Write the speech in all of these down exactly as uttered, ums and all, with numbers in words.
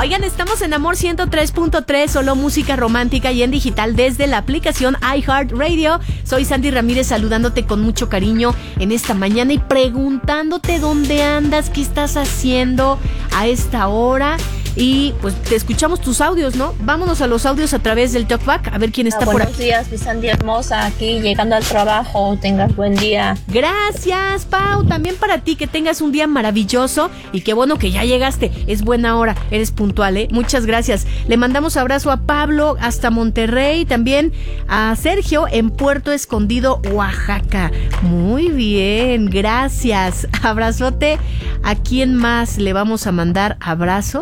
Oigan, estamos en Amor ciento tres punto tres, solo música romántica y en digital desde la aplicación iHeartRadio. Soy Sandy Ramírez saludándote con mucho cariño en esta mañana y preguntándote dónde andas, qué estás haciendo a esta hora. Y pues te escuchamos tus audios, ¿no? Vámonos a los audios a través del Talkback, a ver quién está ah, por aquí. Buenos días, mi Sandy hermosa, aquí llegando al trabajo. Tengas buen día. Gracias, Pau. También para ti, que tengas un día maravilloso y qué bueno que ya llegaste. Es buena hora, eres puntual, ¿eh? Muchas gracias. Le mandamos abrazo a Pablo hasta Monterrey, también a Sergio en Puerto Escondido, Oaxaca. Muy bien, gracias. Abrazote. ¿A quién más le vamos a mandar abrazo?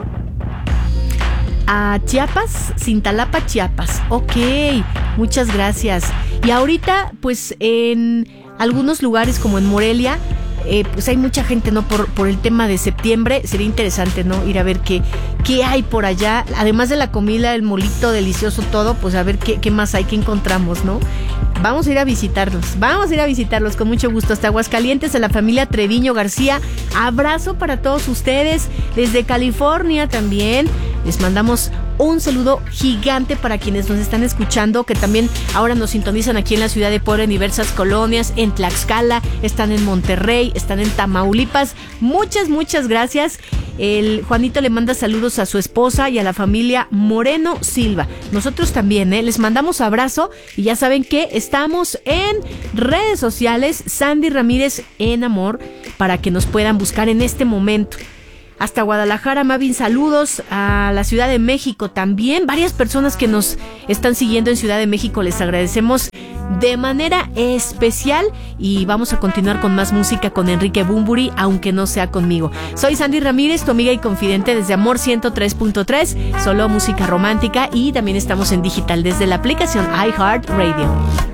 A Chiapas, Cintalapa, Chiapas. Ok, muchas gracias. Y ahorita, pues en algunos lugares como en Morelia, eh, pues hay mucha gente, ¿no? Por, por el tema de septiembre, sería interesante, ¿no? Ir a ver qué, qué hay por allá. Además de la comida, el molito delicioso, todo, pues a ver qué, qué más hay, qué encontramos, ¿no? Vamos a ir a visitarlos, vamos a ir a visitarlos con mucho gusto. Hasta Aguascalientes, a la familia Treviño García. Abrazo para todos ustedes. Desde California también les mandamos un saludo gigante para quienes nos están escuchando, que también ahora nos sintonizan aquí en la ciudad de Puebla, en diversas colonias, en Tlaxcala, están en Monterrey, están en Tamaulipas. Muchas, muchas gracias. El Juanito le manda saludos a su esposa y a la familia Moreno Silva. Nosotros también, ¿eh? Les mandamos abrazo y ya saben que estamos en redes sociales, Sandy Ramírez en Amor, para que nos puedan buscar en este momento. Hasta Guadalajara, Mavin, saludos a la Ciudad de México también. Varias personas que nos están siguiendo en Ciudad de México, les agradecemos de manera especial y vamos a continuar con más música con Enrique Bunbury, aunque no sea conmigo. Soy Sandy Ramírez, tu amiga y confidente desde Amor ciento tres punto tres, solo música romántica, y también estamos en digital desde la aplicación iHeartRadio.